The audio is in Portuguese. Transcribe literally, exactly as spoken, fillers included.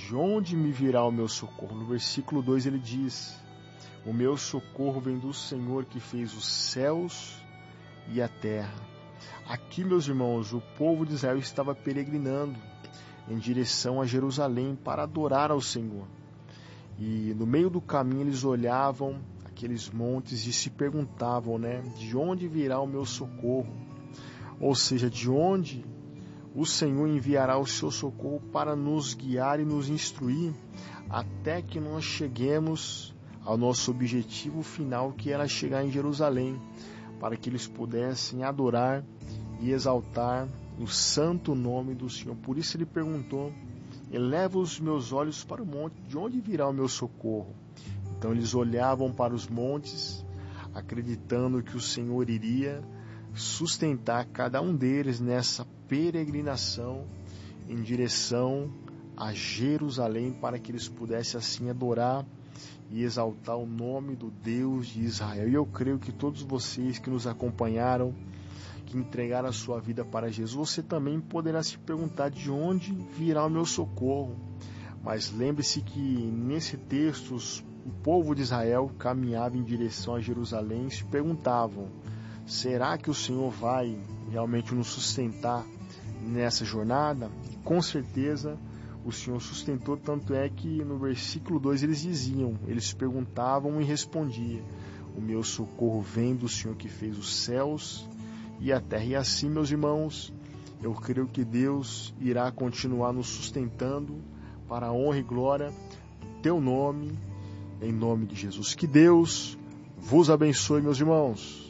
de onde me virá o meu socorro? No versículo dois ele diz: o meu socorro vem do Senhor que fez os céus e a terra. Aqui, meus irmãos, o povo de Israel estava peregrinando em direção a Jerusalém para adorar ao Senhor. E no meio do caminho eles olhavam aqueles montes e se perguntavam, né, de onde virá o meu socorro? Ou seja, de onde o Senhor enviará o seu socorro para nos guiar e nos instruir até que nós cheguemos ao nosso objetivo final, que era chegar em Jerusalém, para que eles pudessem adorar e exaltar o santo nome do Senhor. Por isso ele perguntou: eleva os meus olhos para o monte, de onde virá o meu socorro? Então eles olhavam para os montes, acreditando que o Senhor iria sustentar cada um deles nessa peregrinação em direção a Jerusalém, para que eles pudessem assim adorar e exaltar o nome do Deus de Israel. E eu creio que todos vocês que nos acompanharam, que entregaram a sua vida para Jesus, você também poderá se perguntar: de onde virá o meu socorro? Mas lembre-se que nesse texto o povo de Israel caminhava em direção a Jerusalém e se perguntavam: será que o Senhor vai realmente nos sustentar nessa jornada? E com certeza o Senhor sustentou, tanto é que no versículo dois eles diziam, eles perguntavam e respondiam: o meu socorro vem do Senhor que fez os céus e a terra. E assim, meus irmãos, eu creio que Deus irá continuar nos sustentando para a honra e glória do teu nome, em nome de Jesus. Que Deus vos abençoe, meus irmãos.